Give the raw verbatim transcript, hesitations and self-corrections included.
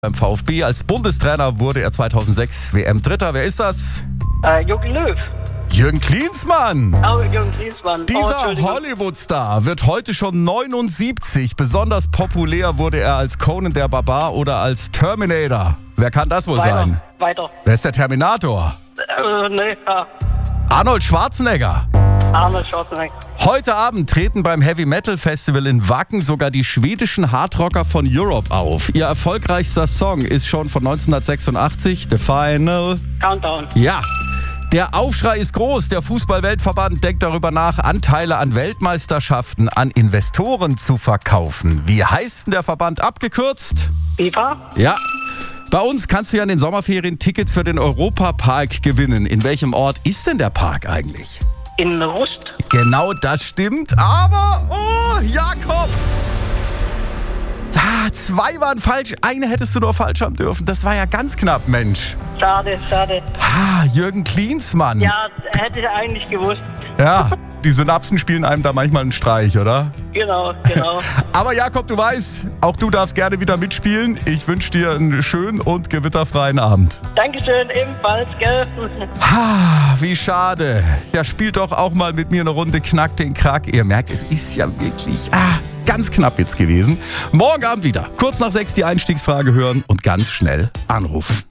Beim VfB als Bundestrainer wurde er zweitausendsechs W M-Dritter. Wer ist das? Äh, Jogi Löw. Jürgen Klinsmann. Oh, Jürgen Klinsmann. Dieser oh, Hollywood-Star wird heute schon neunundsiebzig. Besonders populär wurde er als Conan der Barbar oder als Terminator. Wer kann das wohl weiter, sein? Weiter. Wer ist der Terminator? Äh, nee, ja. Arnold Schwarzenegger. Arnold Schwarzenegger. Heute Abend treten beim Heavy Metal Festival in Wacken sogar die schwedischen Hardrocker von Europe auf. Ihr erfolgreichster Song ist schon von neunzehnhundertsechsundachtzig, The Final Countdown. Ja. Der Aufschrei ist groß. Der Fußball-Weltverband denkt darüber nach, Anteile an Weltmeisterschaften an Investoren zu verkaufen. Wie heißt denn der Verband abgekürzt? FIFA? Ja. Bei uns kannst du ja in den Sommerferien Tickets für den Europapark gewinnen. In welchem Ort ist denn der Park eigentlich? In Rust. Genau, das stimmt. Aber, oh, Jakob! Ah, zwei waren falsch. Eine hättest du nur falsch haben dürfen. Das war ja ganz knapp, Mensch. Schade, schade. Ah, Jürgen Klinsmann. Ja, hätte ich eigentlich gewusst. Ja, die Synapsen spielen einem da manchmal einen Streich, oder? Genau, genau. Aber Jakob, du weißt, auch du darfst gerne wieder mitspielen. Ich wünsche dir einen schönen und gewitterfreien Abend. Dankeschön, ebenfalls, gell? Ah, wie schade. Ja, spielt doch auch mal mit mir eine Runde Knack den Krack. Ihr merkt, es ist ja wirklich ah, ganz knapp jetzt gewesen. Morgen Abend wieder. Kurz nach sechs die Einstiegsfrage hören und ganz schnell anrufen.